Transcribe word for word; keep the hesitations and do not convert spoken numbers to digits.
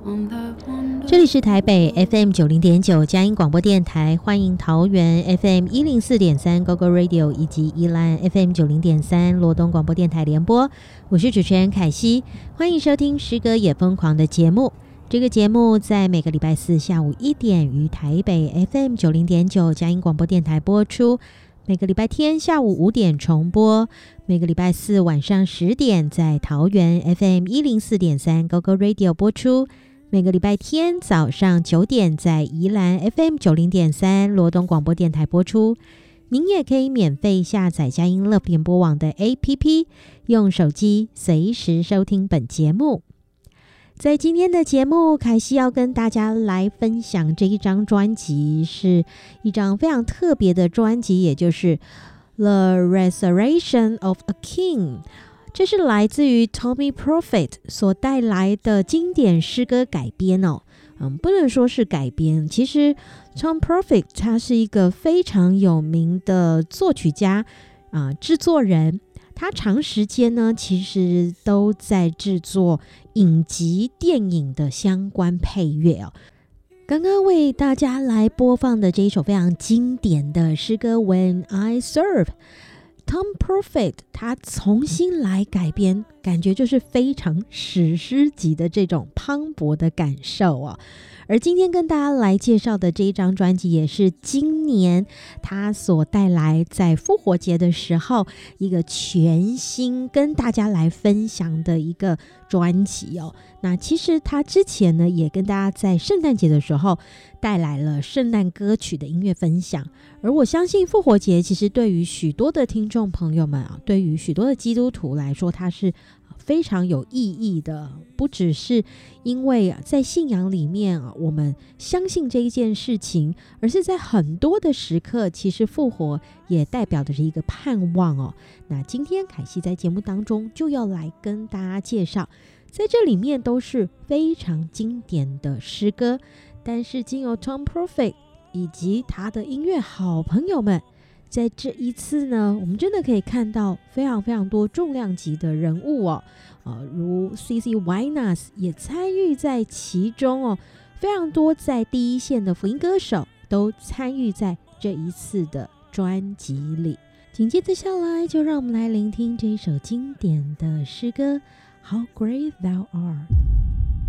这里是台北 F M 九零点九佳音广播电台，欢迎桃园 F M 一零四点三 G O G O Radio 以及宜兰 F M 九零点三罗东广播电台联播，我是主持人凯西，欢迎收听诗歌也疯狂的节目。这个节目在每个礼拜四下午一点于台北 F M 九零点九佳音广播电台播出，每个礼拜天下午五点重播，每个礼拜四晚上十点在桃园 F M 一零四点三 G O G O Radio 播出，每个礼拜天早上九点在宜兰 F M 九零点三罗东广播电台播出。您也可以免费下载佳音乐联播网的 A P P， 用手机随时收听本节目。在今天的节目，凯西要跟大家来分享这一张专辑，是一张非常特别的专辑，也就是 The Resurrection of a King。 这是来自于 Tommy Prophet 所带来的经典诗歌改编哦。嗯，不能说是改编，其实 Tom Prophet 他是一个非常有名的作曲家啊、呃，制作人。他长时间呢，其实都在制作影集、电影的相关配乐哦。刚刚为大家来播放的这一首非常经典的诗歌《When I Serve》， Tom Prophet 他重新来改编，感觉就是非常史诗级的这种磅礴的感受哦。而今天跟大家来介绍的这一张专辑，也是今年他所带来在复活节的时候一个全新跟大家来分享的一个专辑哦。那其实他之前呢，也跟大家在圣诞节的时候带来了圣诞歌曲的音乐分享。而我相信复活节其实对于许多的听众朋友们啊，对于许多的基督徒来说，它是非常有意义的，不只是因为在信仰里面啊，我们相信这一件事情，而是在很多的时刻，其实复活也代表的是一个盼望哦。那今天凯西在节目当中就要来跟大家介绍，在这里面都是非常经典的诗歌，但是经由 Tom Prophet 以及他的音乐好朋友们，在这一次呢，我们真的可以看到非常非常多重量级的人物哦，呃，如 C C Winans 也参与在其中哦，非常多在第一线的福音歌手都参与在这一次的专辑里。紧接着下来，就让我们来聆听这一首经典的诗歌 How Great Thou Art。